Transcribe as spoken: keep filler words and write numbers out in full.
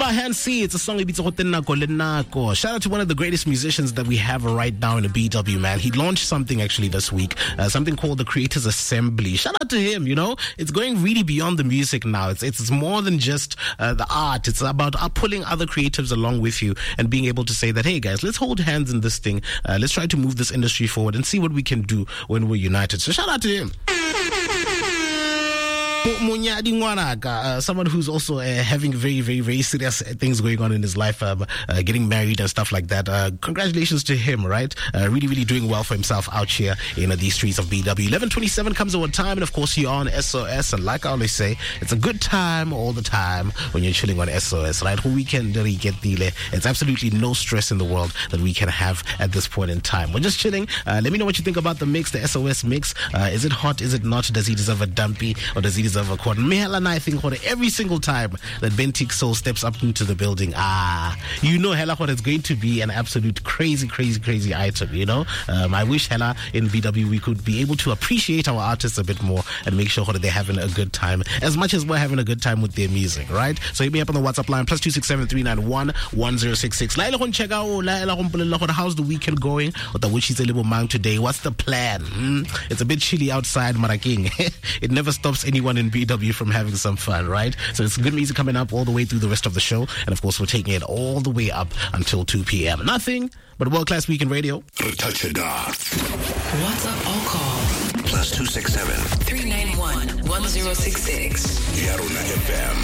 by Hand C. It's a song Ibitsa Go Tenako Le Nako. Shout out to one of the greatest musicians that we have right now in the B W, man. He launched something actually this week, uh, something called the Creators Assembly. Shout out to him, you know. It's going really beyond the music now. It's it's more than just uh, the art. It's about uh, pulling other creatives along with you and being able to say that, hey guys, let's hold hands in this thing. Uh, let's try to move this industry forward and see what we can do when we're united. So shout out to him. Munyadi Ngwanaka, uh, someone who's also uh, having very, very, very serious things going on in his life, um, uh, getting married and stuff like that. Uh, congratulations to him, right? Uh, really, really doing well for himself out here in uh, these streets of B W. eleven twenty-seven comes over time, and of course you're on S O S, and like I always say, it's a good time all the time when you're chilling on S O S, right? Who we can really get the, it's absolutely no stress in the world that we can have at this point in time. We're just chilling. Uh, let me know what you think about the mix, the S O S mix. Uh, is it hot? Is it not? Does he deserve a dumpy, or does he deserve of a quad? Mehla and I think every single time that Bentik Soul steps up into the building, ah, you know Hela is going to be an absolute crazy, crazy, crazy item, you know? Um, I wish Hela in V W we could be able to appreciate our artists a bit more and make sure that they're having a good time as much as we're having a good time with their music, right? So hit me up on the WhatsApp line, plus two six seven three nine one one zero six six. How's the weekend going? Today, what's the plan? Hmm? It's a bit chilly outside, Maraking. It never stops anyone in B W from having some fun, right? So it's good music coming up all the way through the rest of the show, and of course we're taking it all the way up until two p.m. Nothing but world-class weekend radio. Touch it off. WhatsApp or call plus two six seven three nine one one zero six six. Yaruna F M.